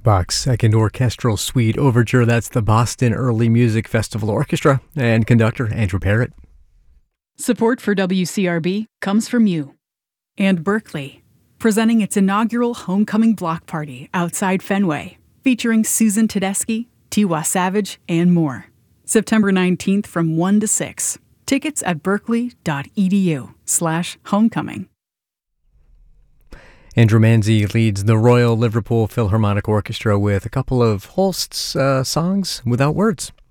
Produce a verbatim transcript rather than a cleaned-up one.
Bach's Second Orchestral Suite Overture. That's the Boston Early Music Festival Orchestra and conductor Andrew Parrott. Support for W C R B comes from you and Berkeley, presenting its inaugural Homecoming Block Party outside Fenway, featuring Susan Tedeschi, Tiwa Savage, and more. September nineteenth from one to six. Tickets at berkeley.edu slash homecoming. Andrew Manzi leads the Royal Liverpool Philharmonic Orchestra with a couple of Holst's uh, songs without words.